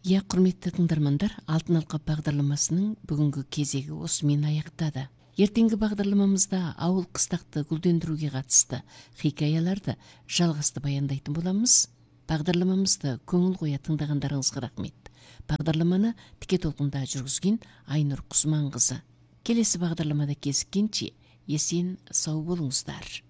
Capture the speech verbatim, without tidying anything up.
Иә, құрметті тыңдармандар, Алтын алқа бағдарламасының бүгінгі кезегі осымен аяқтады. Ертеңгі бағдарламамызда ауыл қыстақты гүлдендіруге қатысты хикаяларды жалғасты баяндайтын боламыз. Бағдарламамызды көңіл қоя тыңдағандарыңызға рахмет. Бағдарламаны тіке толқында жүргізген Айнұр Құсманқызы. Келесі бағдарламада кезіккенше есен сау болыңыздар.